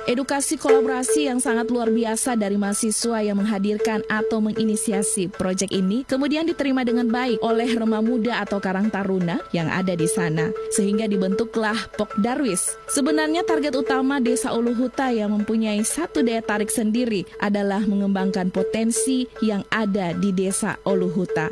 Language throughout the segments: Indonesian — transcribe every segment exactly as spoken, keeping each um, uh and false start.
Edukasi kolaborasi yang sangat luar biasa dari mahasiswa yang menghadirkan atau menginisiasi proyek ini kemudian diterima dengan baik oleh Rema Muda atau Karang Taruna yang ada di sana, sehingga dibentuklah Pokdarwis. Sebenarnya target utama Desa Uluhuta yang mempunyai satu daya tarik sendiri adalah mengembangkan potensi yang ada di Desa Uluhuta.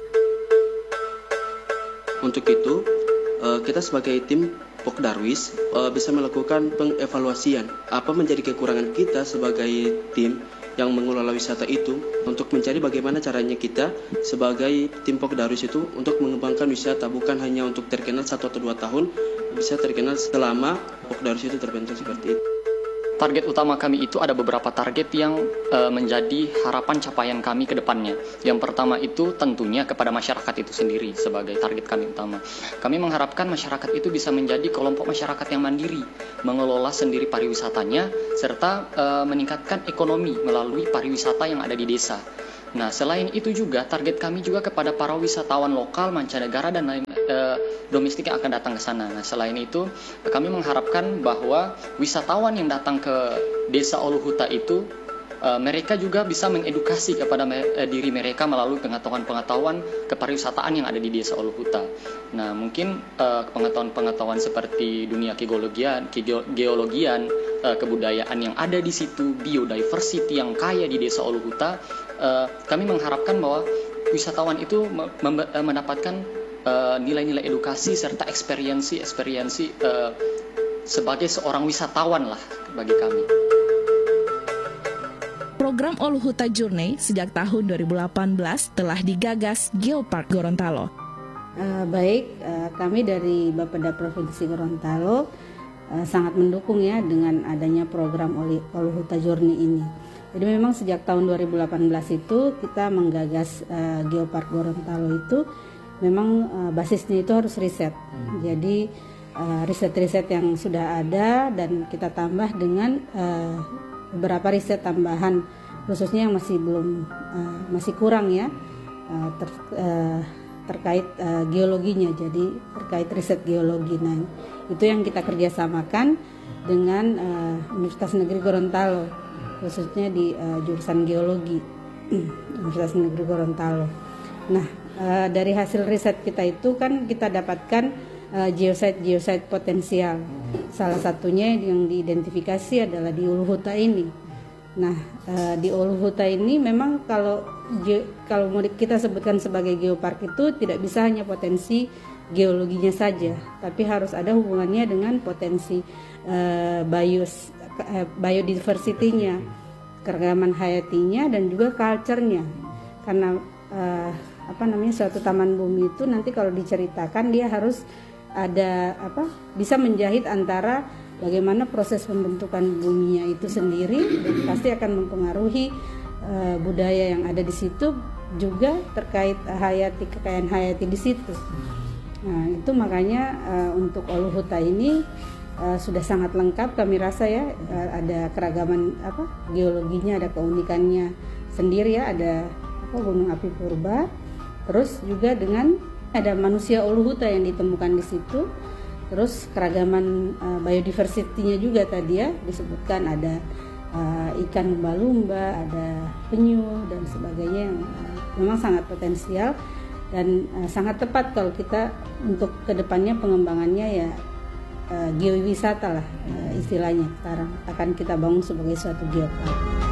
Untuk itu, kita sebagai tim Pokdarwis bisa melakukan pengevaluasian apa menjadi kekurangan kita sebagai tim yang mengelola wisata itu, untuk mencari bagaimana caranya kita sebagai tim Pokdarwis itu untuk mengembangkan wisata, bukan hanya untuk terkenal satu atau dua tahun, bisa terkenal selama Pokdarwis itu terbentuk seperti itu. Target utama kami itu ada beberapa target yang e, menjadi harapan capaian kami ke depannya. Yang pertama itu tentunya kepada masyarakat itu sendiri sebagai target kami utama. Kami mengharapkan masyarakat itu bisa menjadi kelompok masyarakat yang mandiri, mengelola sendiri pariwisatanya, serta e, meningkatkan ekonomi melalui pariwisata yang ada di desa. Nah, selain itu juga target kami juga kepada para wisatawan lokal, mancanegara, dan lain e, domestik yang akan datang ke sana. Nah, selain itu kami mengharapkan bahwa wisatawan yang datang ke Desa Uluhuta itu e, mereka juga bisa mengedukasi kepada me, e, diri mereka melalui pengetahuan-pengetahuan kepariwisataan yang ada di Desa Uluhuta. Nah, mungkin e, pengetahuan-pengetahuan seperti dunia geologian, geologian, e, kebudayaan yang ada di situ, biodiversity yang kaya di Desa Uluhuta. Uh, kami mengharapkan bahwa wisatawan itu mem- mendapatkan uh, nilai-nilai edukasi serta eksperiensi-eksperiensi uh, sebagai seorang wisatawan lah bagi kami. Program Uluhuta Journey sejak tahun dua ribu delapan belas telah digagas Geopark Gorontalo. Uh, baik, uh, kami dari Bapeda Provinsi Gorontalo uh, sangat mendukung ya dengan adanya program Uluhuta Journey ini. Jadi memang sejak tahun dua ribu delapan belas itu kita menggagas uh, Geopark Gorontalo itu memang uh, basisnya itu harus riset. Hmm. Jadi uh, riset-riset yang sudah ada dan kita tambah dengan uh, beberapa riset tambahan khususnya yang masih belum uh, masih kurang ya uh, ter, uh, terkait uh, geologinya. Jadi terkait riset geologi. Nah, itu yang kita kerjasamakan dengan uh, Universitas Negeri Gorontalo, khususnya di uh, jurusan geologi Universitas Negeri Gorontalo. Nah, uh, dari hasil riset kita itu kan kita dapatkan uh, geosite-geosite potensial. Salah satunya yang diidentifikasi adalah di Uluhuta ini. Nah, uh, di Uluhuta ini memang kalau ge- kalau mau kita sebutkan sebagai geopark itu tidak bisa hanya potensi geologinya saja, tapi harus ada hubungannya dengan potensi uh, bios biodiversity-nya, keragaman hayatinya, dan juga culture-nya. Karena uh, apa namanya suatu taman bumi itu nanti kalau diceritakan dia harus ada apa bisa menjahit antara bagaimana proses pembentukan buminya itu sendiri, dan pasti akan mempengaruhi uh, budaya yang ada di situ, juga terkait hayati, kekayaan hayati di situ. Nah, itu makanya uh, untuk Uluhuta ini Uh, sudah sangat lengkap kami rasa ya, uh, ada keragaman apa geologinya, ada keunikannya sendiri ya, ada apa gunung api purba, terus juga dengan ada manusia Uluhuta yang ditemukan di situ, terus keragaman uh, biodiversity-nya juga tadi ya disebutkan, ada uh, ikan lumba-lumba, ada penyu dan sebagainya yang uh, memang sangat potensial dan uh, sangat tepat kalau kita untuk kedepannya pengembangannya ya Uh, geowisata lah uh, istilahnya sekarang akan kita bangun sebagai suatu geopark.